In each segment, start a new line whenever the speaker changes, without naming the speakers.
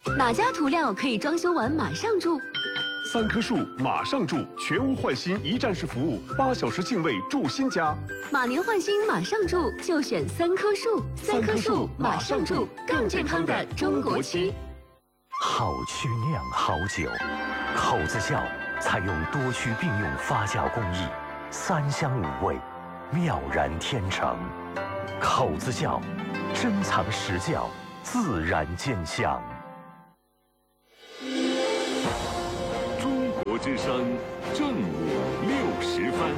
哪家涂料可以装修完马上住
？3棵树马上住，全屋换新一站式服务，8小时净位住新家。
马年换新马上住，就选3棵树。3棵树马上住，更健康的中国漆。
好曲酿好酒，口子窖采用多区并用发酵工艺，3香5味，妙然天成。口子窖，珍藏实窖，自然见香。
中国之声，正午60分。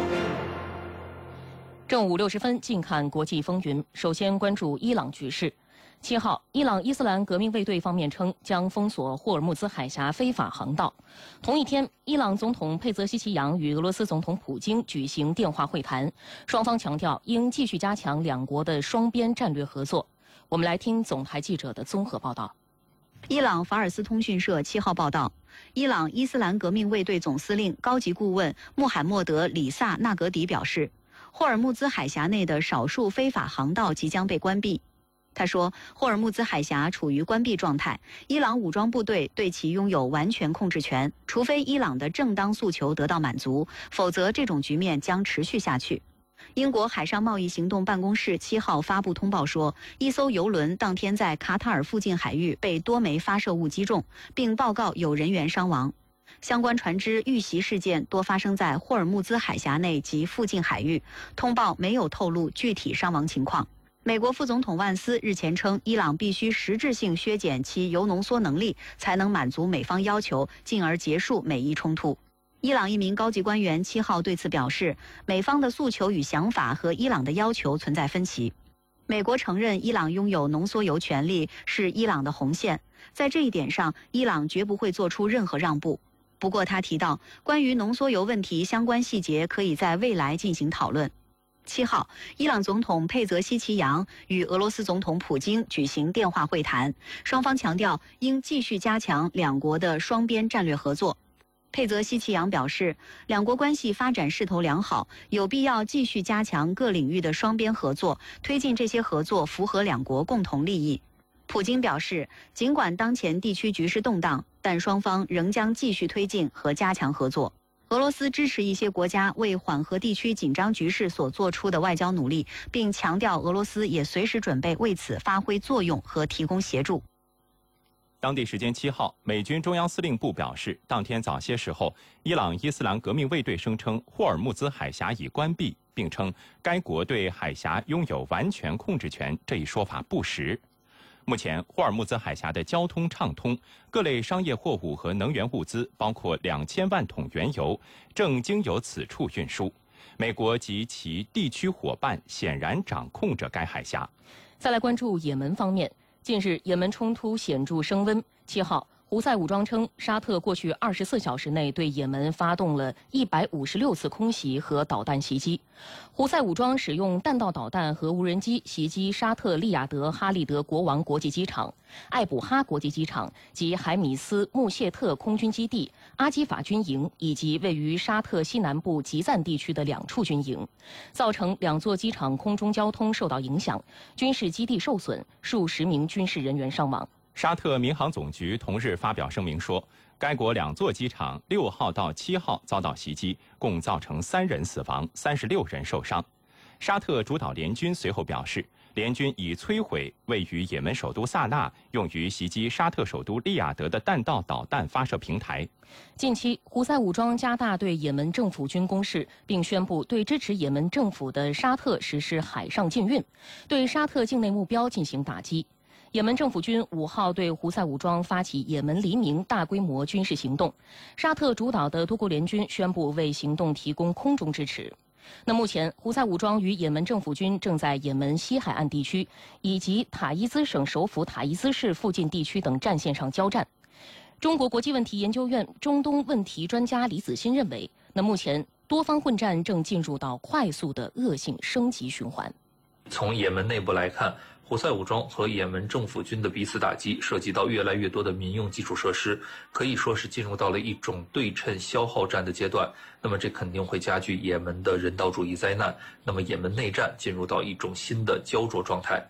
正午60分，近看国际风云。首先关注伊朗局势。7号，伊朗伊斯兰革命卫队方面称将封锁霍尔木兹海峡非法航道。同一天，伊朗总统佩泽西奇扬与俄罗斯总统普京举行电话会谈，双方强调应继续加强两国的双边战略合作。我们来听总台记者的综合报道。
伊朗法尔斯通讯社7号报道，伊朗伊斯兰革命卫队总司令高级顾问穆罕默德·里萨纳格迪表示，霍尔木兹海峡内的少数非法航道即将被关闭。他说，霍尔木兹海峡处于关闭状态，伊朗武装部队对其拥有完全控制权，除非伊朗的正当诉求得到满足，否则这种局面将持续下去。英国海上贸易行动办公室7号发布通报说，一艘油轮当天在卡塔尔附近海域被多枚发射物击中，并报告有人员伤亡。相关船只遇袭事件多发生在霍尔木兹海峡内及附近海域，通报没有透露具体伤亡情况。美国副总统万斯日前称，伊朗必须实质性削减其铀浓缩能力，才能满足美方要求，进而结束美伊冲突。伊朗一名高级官员7号对此表示，美方的诉求与想法和伊朗的要求存在分歧。美国承认伊朗拥有浓缩铀权利是伊朗的红线，在这一点上，伊朗绝不会做出任何让步。不过他提到，关于浓缩铀问题相关细节可以在未来进行讨论。7号，伊朗总统佩泽西奇扬与俄罗斯总统普京举行电话会谈，双方强调应继续加强两国的双边战略合作。佩泽西奇扬表示，两国关系发展势头良好，有必要继续加强各领域的双边合作，推进这些合作符合两国共同利益。普京表示，尽管当前地区局势动荡，但双方仍将继续推进和加强合作。俄罗斯支持一些国家为缓和地区紧张局势所做出的外交努力，并强调俄罗斯也随时准备为此发挥作用和提供协助。
当地时间7号，美军中央司令部表示，当天早些时候，伊朗伊斯兰革命卫队声称霍尔木兹海峡已关闭，并称该国对海峡拥有完全控制权，这一说法不实。目前，霍尔木兹海峡的交通畅通，各类商业货物和能源物资，包括2000万桶原油，正经由此处运输。美国及其地区伙伴显然掌控着该海峡。
再来关注也门方面，近日也门冲突显著升温。7号，胡塞武装称，沙特过去24小时内对也门发动了156次空袭和导弹袭击。胡塞武装使用弹道导弹和无人机袭击沙特利雅得哈利德国王国际机场、艾卜哈国际机场及海米斯穆谢特空军基地、阿基法军营以及位于沙特西南部吉赞地区的2处军营，造成2座机场空中交通受到影响，军事基地受损，数十名军事人员伤亡。
沙特民航总局同日发表声明说，该国2座机场6号到7号遭到袭击，共造成3人死亡，36人受伤。沙特主导联军随后表示，联军已摧毁位于也门首都萨那用于袭击沙特首都利雅得的弹道导弹发射平台。
近期，胡塞武装加大对也门政府军攻势，并宣布对支持也门政府的沙特实施海上禁运，对沙特境内目标进行打击。也门政府军5号对胡塞武装发起也门黎明大规模军事行动，沙特主导的多国联军宣布为行动提供空中支持。那目前，胡塞武装与也门政府军正在也门西海岸地区以及塔伊兹省首府塔伊兹市附近地区等战线上交战。中国国际问题研究院中东问题专家李子欣认为，那目前多方混战正进入到快速的恶性升级循环。
从也门内部来看，胡塞武装和也门政府军的彼此打击涉及到越来越多的民用基础设施，可以说是进入到了一种对称消耗战的阶段。那么这肯定会加剧也门的人道主义灾难，那么也门内战进入到一种新的焦灼状态。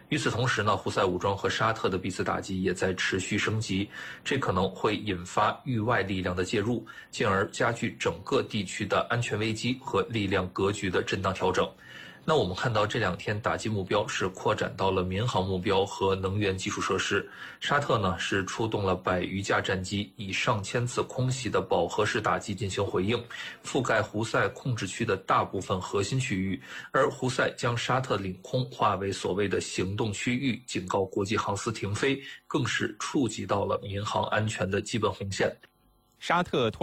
与此同时呢，胡塞武装和沙特的彼此打击也在持续升级，这可能会引发域外力量的介入，进而加剧整个地区的安全危机和力量格局的震荡调整。那我们看到这2天打击目标是扩展到了民航目标和能源基础设施。沙特呢是出动了100余架战机，以上千次空袭的饱和式打击进行回应，覆盖胡塞控制区的大部分核心区域。而胡塞将沙特领空划为所谓的行动区域，警告国际航司停飞，更是触及到了民航安全的基本红线。
沙特